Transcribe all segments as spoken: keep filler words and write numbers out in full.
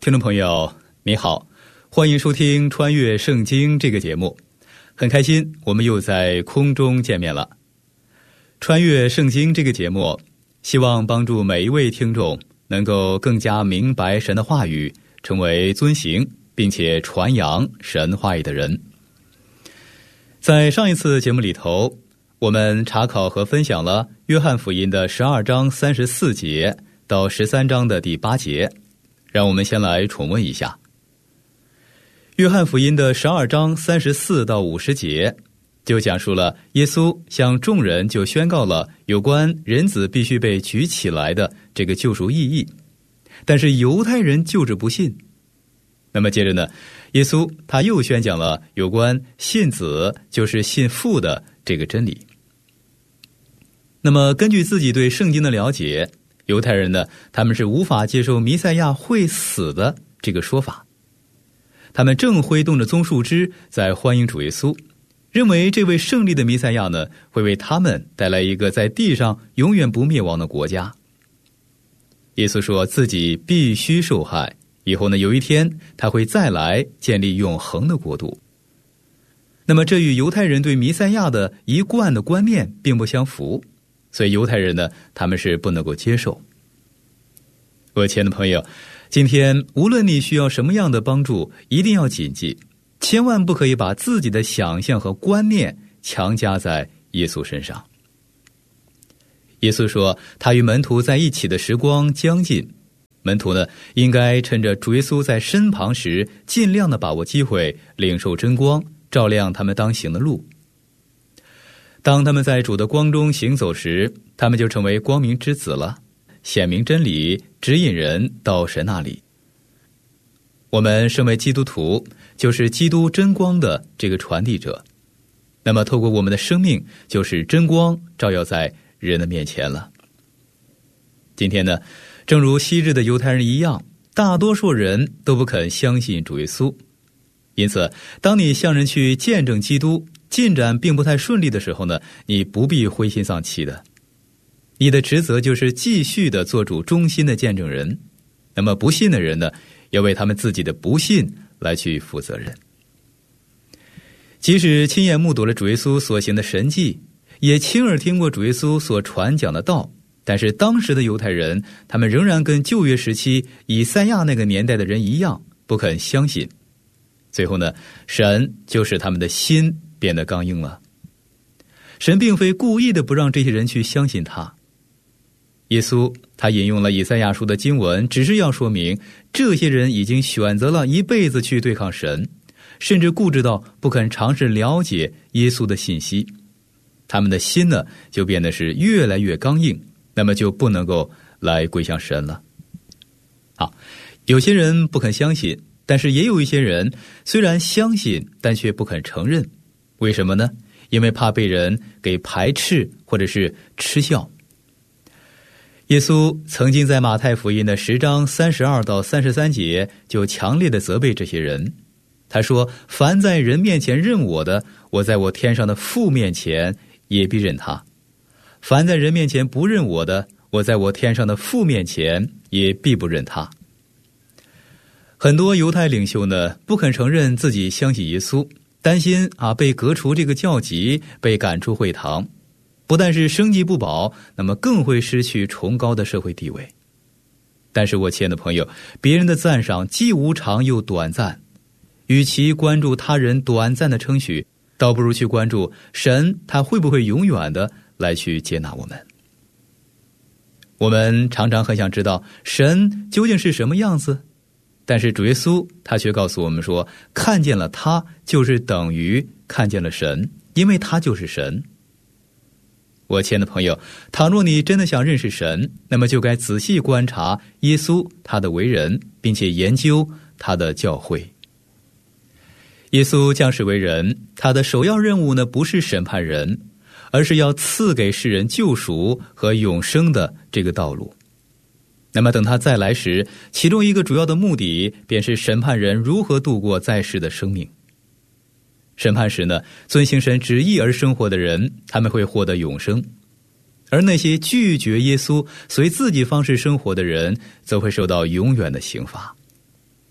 听众朋友你好，欢迎收听穿越圣经这个节目，很开心我们又在空中见面了。穿越圣经这个节目希望帮助每一位听众能够更加明白神的话语，成为遵行并且传扬神话语的人。在上一次节目里头，我们查考和分享了约翰福音的十二章三十四节到十三章的第八节，让我们先来重温一下。约翰福音的十二章三十四到五十节就讲述了耶稣向众人就宣告了有关人子必须被举起来的这个救赎意义，但是犹太人就是不信。那么接着呢，耶稣他又宣讲了有关信子就是信父的这个真理。那么根据自己对圣经的了解，犹太人呢，他们是无法接受弥赛亚会死的这个说法，他们正挥动着棕树枝在欢迎主耶稣，认为这位胜利的弥赛亚呢，会为他们带来一个在地上永远不灭亡的国家。耶稣说自己必须受害，以后呢，有一天他会再来建立永恒的国度。那么这与犹太人对弥赛亚的一贯的观念并不相符，所以犹太人呢，他们是不能够接受。我亲爱的朋友，今天无论你需要什么样的帮助，一定要谨记，千万不可以把自己的想象和观念强加在耶稣身上。耶稣说他与门徒在一起的时光将近，门徒呢，应该趁着主耶稣在身旁时，尽量的把握机会，领受真光，照亮他们当行的路。当他们在主的光中行走时，他们就成为光明之子了，显明真理，指引人到神那里。我们身为基督徒，就是基督真光的这个传递者，那么透过我们的生命，就是真光照耀在人的面前了。今天呢，正如昔日的犹太人一样，大多数人都不肯相信主耶稣。因此当你向人去见证基督，进展并不太顺利的时候呢，你不必灰心丧气的。你的职责就是继续的做主忠心的见证人，那么不信的人呢，要为他们自己的不信来去负责任。即使亲眼目睹了主耶稣所行的神迹，也亲耳听过主耶稣所传讲的道，但是当时的犹太人，他们仍然跟旧约时期以赛亚那个年代的人一样，不肯相信。最后呢，神就使他们的心变得刚硬了。神并非故意的不让这些人去相信他。耶稣他引用了以赛亚书的经文，只是要说明这些人已经选择了一辈子去对抗神，甚至固执到不肯尝试了解耶稣的信息。他们的心呢，就变得是越来越刚硬，那么就不能够来归向神了。好，有些人不肯相信，但是也有一些人虽然相信，但却不肯承认。为什么呢？因为怕被人给排斥或者是嗤笑。耶稣曾经在马太福音的十章三十二到三十三节就强烈的责备这些人。他说，凡在人面前认我的，我在我天上的父面前也必认他；凡在人面前不认我的，我在我天上的父面前也必不认他。很多犹太领袖呢，不肯承认自己相信耶稣，担心啊被革除这个教籍，被赶出会堂，不但是生计不保，那么更会失去崇高的社会地位。但是我亲爱的朋友，别人的赞赏既无常又短暂，与其关注他人短暂的称许，倒不如去关注神他会不会永远的来去接纳我们。我们常常很想知道神究竟是什么样子，但是主耶稣他却告诉我们说，看见了他就是等于看见了神，因为他就是神。我亲爱的朋友，倘若你真的想认识神，那么就该仔细观察耶稣他的为人，并且研究他的教诲。耶稣降世为人，他的首要任务呢，不是审判人，而是要赐给世人救赎和永生的这个道路。那么等他再来时，其中一个主要的目的便是审判人如何度过在世的生命。审判时呢，遵行神旨意而生活的人，他们会获得永生；而那些拒绝耶稣、随自己方式生活的人，则会受到永远的刑罚。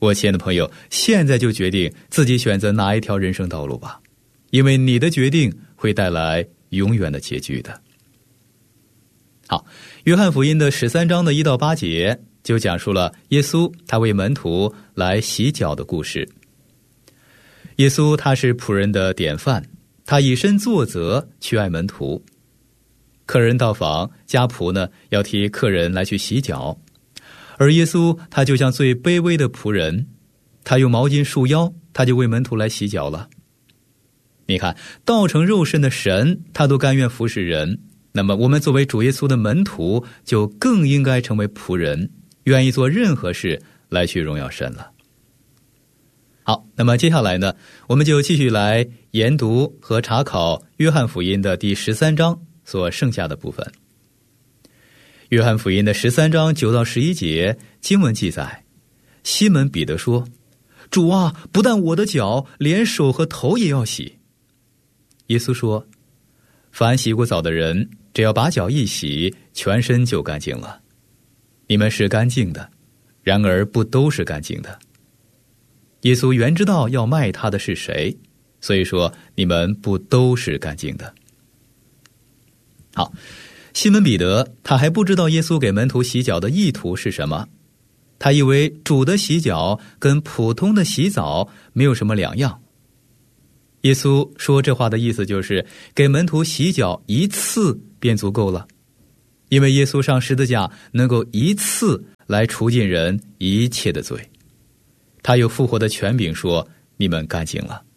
我亲爱的朋友，现在就决定自己选择哪一条人生道路吧，因为你的决定会带来永远的结局的。好，约翰福音的十三章的一到八节就讲述了耶稣他为门徒来洗脚的故事。耶稣他是仆人的典范，他以身作则去爱门徒。客人到访，家仆呢要替客人来去洗脚，而耶稣他就像最卑微的仆人，他用毛巾束腰，他就为门徒来洗脚了。你看，道成肉身的神他都甘愿服侍人，那么我们作为主耶稣的门徒就更应该成为仆人，愿意做任何事来去荣耀神了。好，那么接下来呢，我们就继续来研读和查考约翰福音的第十三章所剩下的部分。约翰福音的十三章九到十一节经文记载，西门彼得说：主啊，不但我的脚，连手和头也要洗。耶稣说：凡洗过澡的人，只要把脚一洗，全身就干净了。你们是干净的，然而不都是干净的。耶稣原知道要卖他的是谁，所以说你们不都是干净的。好，西门彼得他还不知道耶稣给门徒洗脚的意图是什么，他以为主的洗脚跟普通的洗澡没有什么两样。耶稣说这话的意思就是给门徒洗脚一次便足够了，因为耶稣上十字架能够一次来除尽人一切的罪，他有复活的权柄，说你们干净了。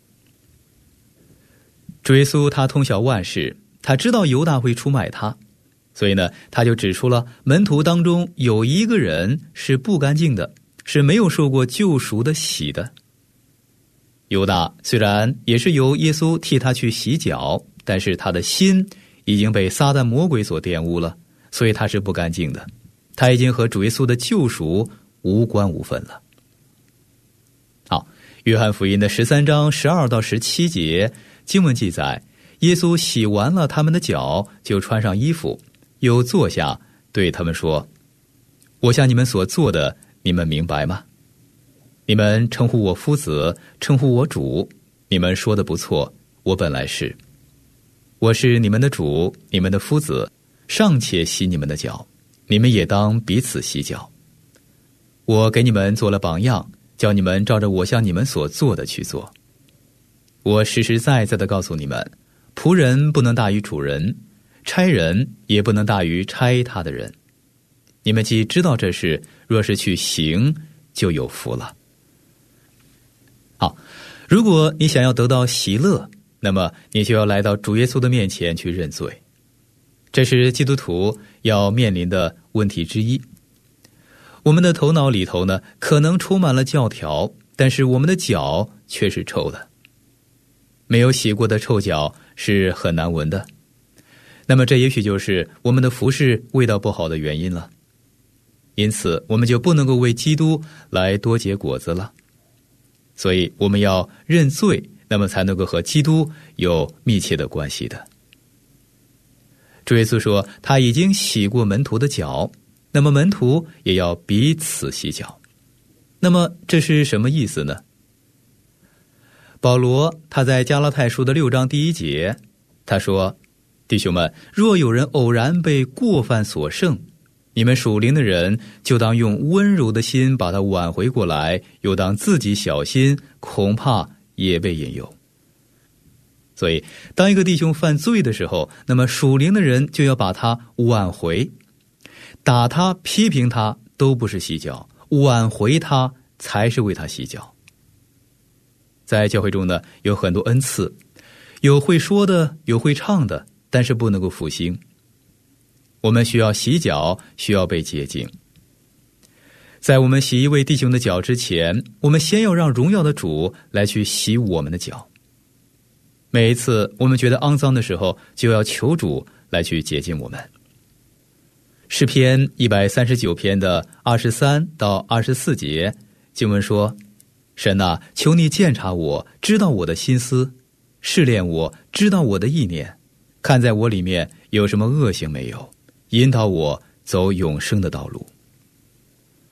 主耶稣他通晓万事，他知道犹大会出卖他，所以呢，他就指出了门徒当中有一个人是不干净的，是没有受过救赎的洗的。犹大虽然也是由耶稣替他去洗脚，但是他的心已经被撒旦魔鬼所玷污了，所以他是不干净的，他已经和主耶稣的救赎无关无分了。好，约翰福音的十三章十二到十七节经文记载，耶稣洗完了他们的脚，就穿上衣服，又坐下，对他们说：我向你们所做的，你们明白吗？你们称呼我夫子，称呼我主，你们说的不错，我本来是。我是你们的主，你们的夫子，尚且洗你们的脚，你们也当彼此洗脚。我给你们做了榜样，叫你们照着我向你们所做的去做。我实实在在地告诉你们，仆人不能大于主人，差人也不能大于差他的人。你们既知道这事，若是去行，就有福了。好，如果你想要得到喜乐，那么你就要来到主耶稣的面前去认罪，这是基督徒要面临的问题之一。我们的头脑里头呢，可能充满了教条，但是我们的脚却是臭的。没有洗过的臭脚是很难闻的，那么这也许就是我们的服事味道不好的原因了。因此我们就不能够为基督来多结果子了。所以我们要认罪，那么才能够和基督有密切的关系的。主耶稣说他已经洗过门徒的脚，那么门徒也要彼此洗脚。那么这是什么意思呢？保罗他在加拉太书的六章第一节，他说：弟兄们，若有人偶然被过犯所胜，你们属灵的人就当用温柔的心把他挽回过来，又当自己小心，恐怕也被引诱。所以当一个弟兄犯罪的时候，那么属灵的人就要把他挽回，打他批评他都不是洗脚，挽回他才是为他洗脚。在教会中呢，有很多恩赐，有会说的，有会唱的，但是不能够复兴。我们需要洗脚，需要被洁净。在我们洗一位弟兄的脚之前，我们先要让荣耀的主来去洗我们的脚。每一次我们觉得肮脏的时候，就要求主来去洁净我们。诗篇一百三十九篇的二十三到二十四节经文说：神啊，求你鉴察我，知道我的心思，试炼我，知道我的意念，看在我里面有什么恶行没有，引导我走永生的道路。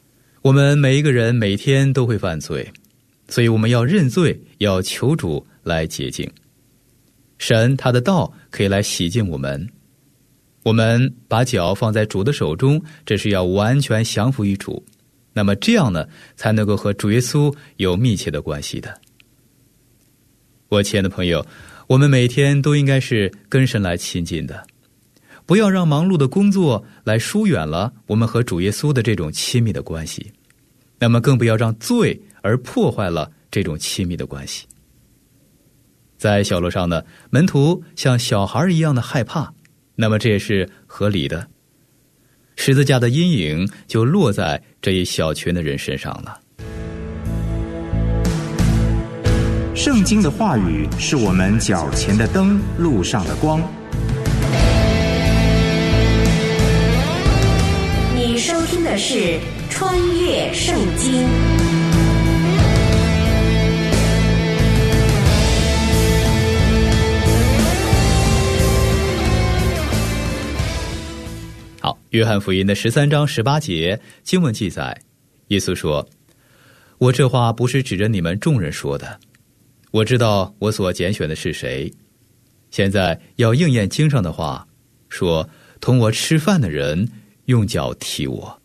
我们每一个人每天都会犯罪，所以我们要认罪，要求主来洁净。神他的道可以来洗净我们，我们把脚放在主的手中，这是要完全降服于主，那么这样呢，才能够和主耶稣有密切的关系的。我亲爱的朋友，我们每天都应该是跟神来亲近的，不要让忙碌的工作来疏远了我们和主耶稣的这种亲密的关系，那么更不要让罪而破坏了这种亲密的关系。在小路上呢，门徒像小孩一样的害怕，那么这也是合理的。十字架的阴影就落在这一小群的人身上了。 圣经的话语是我们脚前的灯，路上的光。 你收听的是《穿越圣经》。 好，约翰福音的十三章十八节经文记载，耶稣说：“我这话不是指着你们众人说的，我知道我所拣选的是谁。现在要应验经上的话，说同我吃饭的人用脚踢我。”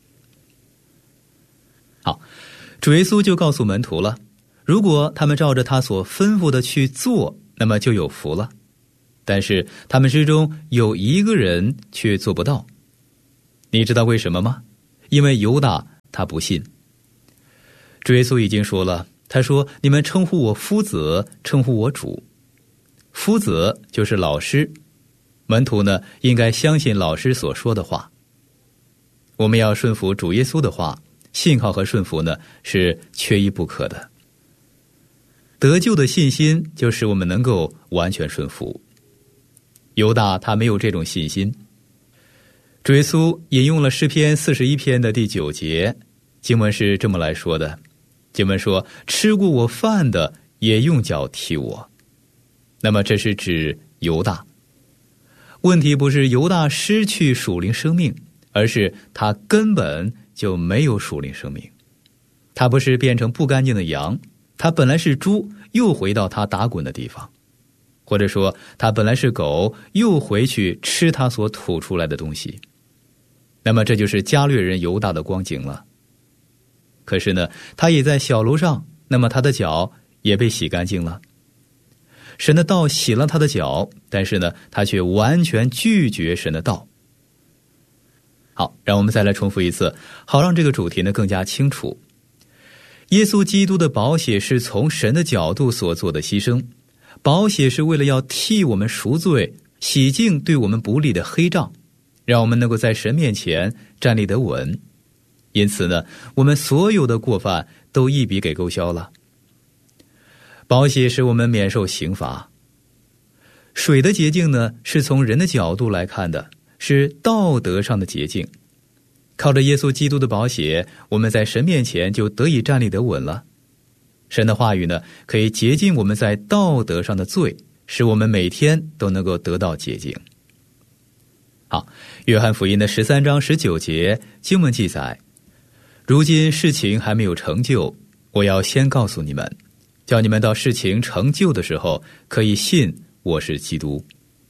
好，主耶稣就告诉门徒了，如果他们照着他所吩咐的去做，那么就有福了。但是他们之中有一个人却做不到。你知道为什么吗？因为犹大他不信。主耶稣已经说了，他说：“你们称呼我夫子，称呼我主。”夫子就是老师，门徒呢应该相信老师所说的话。我们要顺服主耶稣的话，信靠和顺服呢是缺一不可的。得救的信心就使我们能够完全顺服。犹大他没有这种信心。主耶稣引用了诗篇四十一篇的第九节，经文是这么来说的，经文说：“吃过我饭的也用脚踢我。”那么这是指犹大。问题不是犹大失去属灵生命，而是他根本就没有属灵生命。他不是变成不干净的羊，他本来是猪，又回到他打滚的地方，或者说他本来是狗，又回去吃他所吐出来的东西。那么这就是加略人犹大的光景了。可是呢，他也在小楼上，那么他的脚也被洗干净了。神的道洗了他的脚，但是呢，他却完全拒绝神的道。好，让我们再来重复一次，好让这个主题呢更加清楚。耶稣基督的宝血是从神的角度所做的牺牲，宝血是为了要替我们赎罪，洗净对我们不利的黑账，让我们能够在神面前站立得稳。因此呢，我们所有的过犯都一笔给勾销了。宝血使我们免受刑罚。水的洁净呢，是从人的角度来看的，是道德上的洁净。靠着耶稣基督的宝血，我们在神面前就得以站立得稳了。神的话语呢，可以洁净我们在道德上的罪，使我们每天都能够得到洁净。好，约翰福音的十三章十九节经文记载，如今事情还没有成就，我要先告诉你们，叫你们到事情成就的时候，可以信我是基督。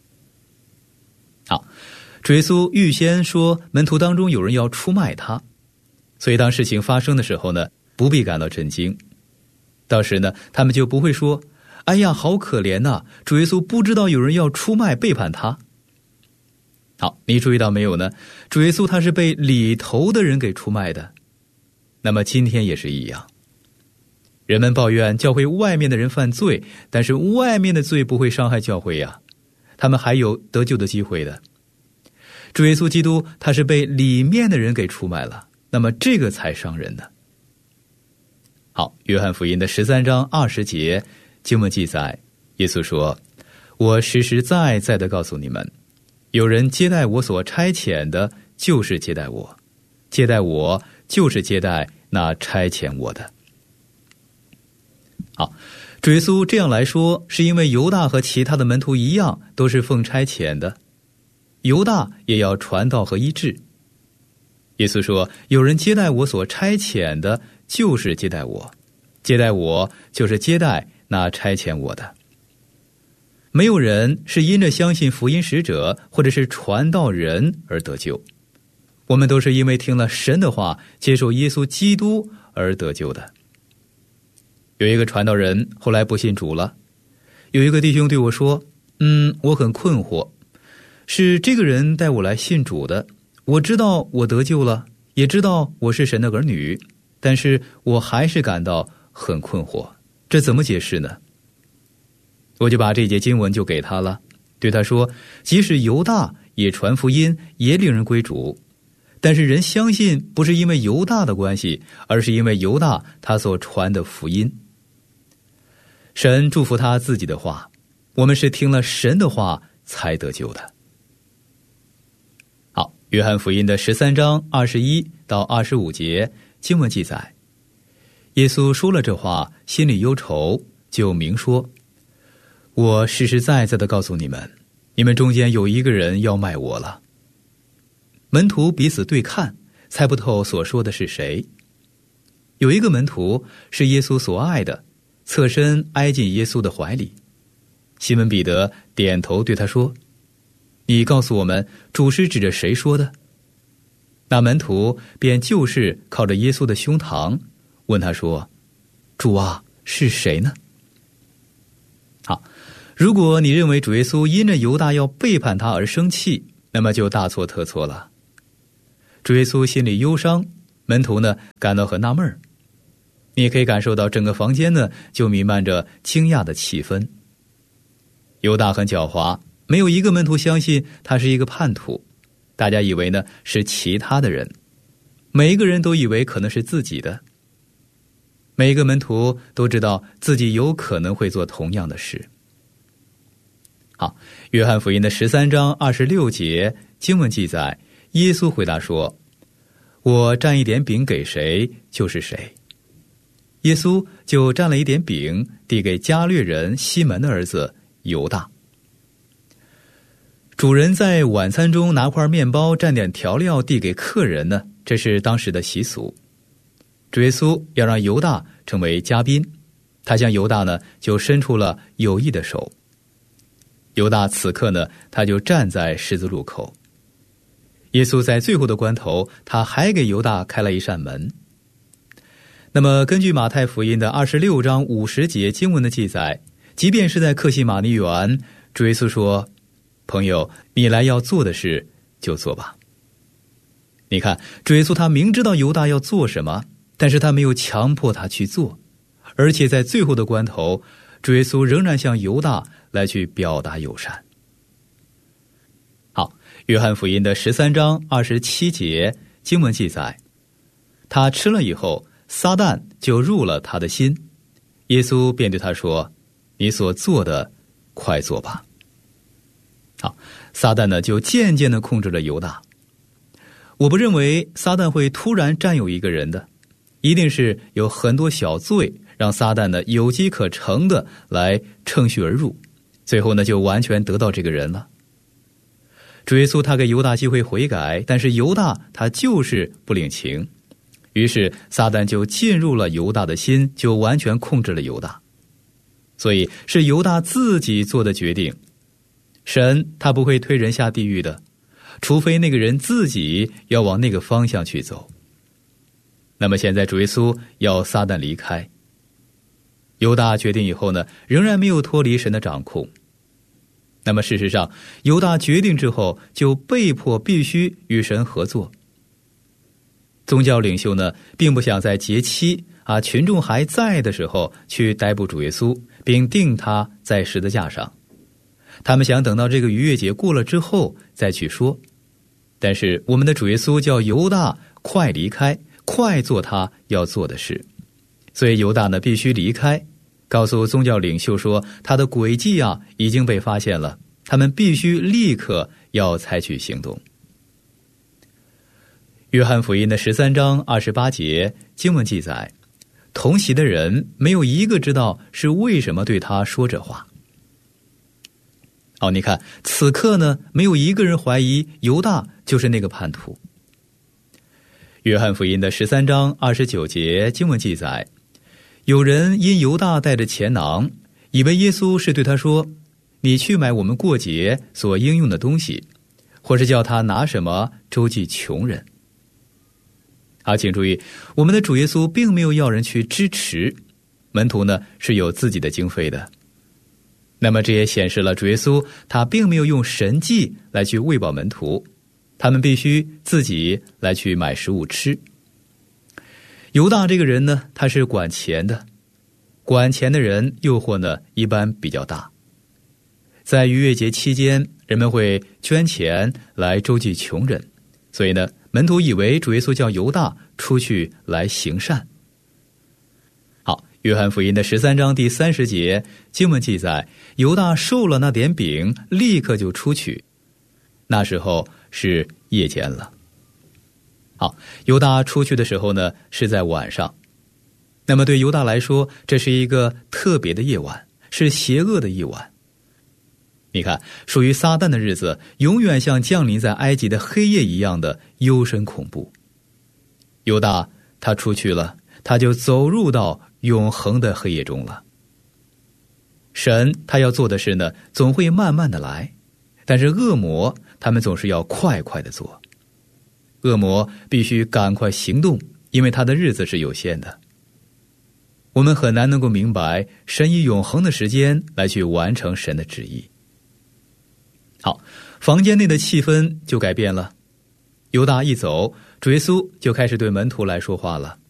好，主耶稣预先说门徒当中有人要出卖他，所以当事情发生的时候呢，不必感到震惊。到时呢，他们就不会说：“哎呀，好可怜呐，主耶稣不知道有人要出卖背叛他。”好，你注意到没有呢？主耶稣他是被里头的人给出卖的。那么今天也是一样。人们抱怨教会外面的人犯罪，但是外面的罪不会伤害教会呀，他们还有得救的机会的。主耶稣基督他是被里面的人给出卖了，那么这个才伤人呢。好，约翰福音的十三章二十节经文记载，耶稣说：“我实实在在的告诉你们，有人接待我所差遣的，就是接待我；接待我，就是接待那差遣我的。”好，主耶稣这样来说，是因为犹大和其他的门徒一样，都是奉差遣的。犹大也要传道和医治。 耶稣说，有人接待我所差遣的，就是接待我，接待我就是接待那差遣我的。没有人是因着相信福音使者或者是传道人而得救，我们都是因为听了神的话，接受耶稣基督而得救的。有一个传道人后来不信主了，有一个弟兄对我说，嗯，我很困惑，是这个人带我来信主的，我知道我得救了，也知道我是神的儿女，但是我还是感到很困惑，这怎么解释呢？我就把这节经文就给他了，对他说，即使犹大也传福音，也领人归主，但是人相信不是因为犹大的关系，而是因为犹大他所传的福音。神祝福他自己的话，我们是听了神的话才得救的。好，约翰福音的十三章二十一到二十五节经文记载，耶稣说了这话，心里忧愁，就明说，我实实在在的告诉你们，你们中间有一个人要卖我了。门徒彼此对看，猜不透所说的是谁。有一个门徒是耶稣所爱的，侧身挨进耶稣的怀里。西门彼得点头对他说，你告诉我们，主是指着谁说的？那门徒便就事靠着耶稣的胸膛，问他说，主啊，是谁呢？好，如果你认为主耶稣因着犹大要背叛他而生气，那么就大错特错了。主耶稣心里忧伤，门徒呢感到很纳闷儿。你也可以感受到整个房间呢就弥漫着惊讶的气氛。犹大很狡猾，没有一个门徒相信他是一个叛徒，大家以为呢是其他的人，每一个人都以为可能是自己的。每一个门徒都知道自己有可能会做同样的事。好，约翰福音的十三章二十六节经文记载，耶稣回答说，我蘸一点饼给谁，就是谁。耶稣就蘸了一点饼，递给加略人西门的儿子犹大。主人在晚餐中拿块面包蘸点调料递给客人呢，这是当时的习俗。主耶稣要让犹大成为嘉宾，他向犹大呢就伸出了友谊的手。犹大此刻呢，他就站在十字路口。耶稣在最后的关头，他还给犹大开了一扇门。那么根据马太福音的二十六章五十节经文的记载，即便是在客西马尼园，主耶稣说，朋友，你来要做的事就做吧。你看，主耶稣他明知道犹大要做什么，但是他没有强迫他去做，而且在最后的关头，主耶稣仍然向犹大来去表达友善。好，约翰福音的十三章二十七节经文记载，他吃了以后，撒旦就入了他的心，耶稣便对他说，你所做的快做吧。好，撒旦呢就渐渐地控制了犹大。我不认为撒旦会突然占有一个人的，一定是有很多小罪让撒旦呢有机可乘的来乘虚而入，最后呢就完全得到这个人了。主耶稣他给犹大机会悔改，但是犹大他就是不领情，于是撒旦就进入了犹大的心，就完全控制了犹大。所以是犹大自己做的决定，神他不会推人下地狱的，除非那个人自己要往那个方向去走。那么现在主耶稣要撒旦离开，犹大决定以后呢，仍然没有脱离神的掌控。那么事实上，犹大决定之后，就被迫必须与神合作。宗教领袖呢，并不想在节期啊群众还在的时候去逮捕主耶稣，并钉他在十字架上。他们想等到这个逾越节过了之后再去说。但是我们的主耶稣叫犹大快离开，快做他要做的事。所以犹大呢必须离开，告诉宗教领袖说他的诡计啊已经被发现了，他们必须立刻要采取行动。约翰福音的十三章二十八节经文记载，同席的人没有一个知道是为什么对他说这话。哦，你看，此刻呢，没有一个人怀疑犹大就是那个叛徒。 约翰福音的十三章二十九节经文记载，有人因犹大带着钱囊，以为耶稣是对他说，你去买我们过节所应用的东西，或是叫他拿什么周济穷人。好，请注意，我们的主耶稣并没有要人去支持，门徒呢是有自己的经费的。那么这也显示了主耶稣他并没有用神迹来去喂饱门徒，他们必须自己来去买食物吃。犹大这个人呢，他是管钱的，管钱的人诱惑呢一般比较大。在逾越节期间，人们会捐钱来周济穷人，所以呢，门徒以为主耶稣叫犹大出去来行善。好，约翰福音的十三章第三十节经文记载，犹大受了那点饼，立刻就出去。那时候是夜间了。好，犹大出去的时候呢，是在晚上。那么对犹大来说，这是一个特别的夜晚，是邪恶的一晚。你看，属于撒旦的日子，永远像降临在埃及的黑夜一样的幽深恐怖。犹大他出去了，他就走入到永恒的黑夜中了。神他要做的事呢，总会慢慢的来，但是恶魔他们总是要快快的做。恶魔必须赶快行动，因为他的日子是有限的。我们很难能够明白神以永恒的时间来去完成神的旨意。好，房间内的气氛就改变了。犹大一走，主耶稣就开始对门徒来说话了。